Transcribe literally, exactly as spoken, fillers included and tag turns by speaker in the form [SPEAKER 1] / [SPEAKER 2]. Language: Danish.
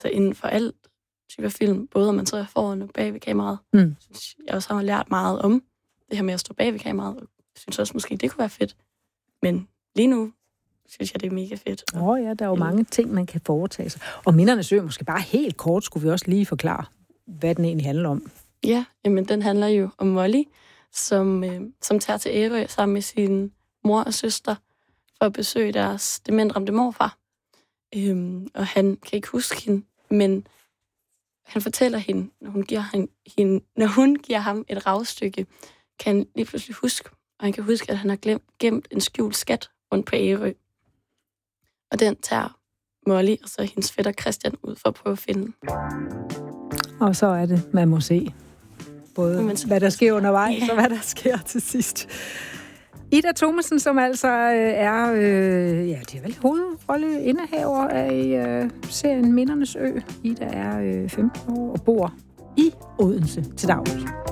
[SPEAKER 1] der inden for alt typer film, både om man sidder foran og bag ved kameraet.
[SPEAKER 2] Mm.
[SPEAKER 1] Synes jeg også har lært meget om det her med at stå bag ved kameraet, og synes også måske, det kunne være fedt. Men lige nu synes jeg, det er mega fedt.
[SPEAKER 2] Åh oh, ja, der er jo mange ting, man kan foretage sig. Og Mindernes Ø, måske bare helt kort, skulle vi også lige forklare, hvad den egentlig handler om.
[SPEAKER 1] Ja, jamen den handler jo om Molly, som, øh, som tager til Ærø sammen med sin mor og søster for at besøge deres dementramte morfar. Øhm, og han kan ikke huske hende, men han fortæller hende, når hun giver, han, hende, når hun giver ham et ravstykke, kan han lige pludselig huske, og han kan huske, at han har glemt, gemt en skjult skat rundt på Ærø. Og den tager Molly og så hendes fætter Christian ud for at prøve at finde.
[SPEAKER 2] Og så er det, man må se både
[SPEAKER 1] Men så,
[SPEAKER 2] hvad der sker undervejs,
[SPEAKER 1] ja.
[SPEAKER 2] og hvad der sker til sidst. Ida Thomasen, som altså øh, er, øh, ja, det er vel hovedrolle indehaver af øh, serien Mindernes Ø. Ida er øh, femten år og bor i Odense til daglig.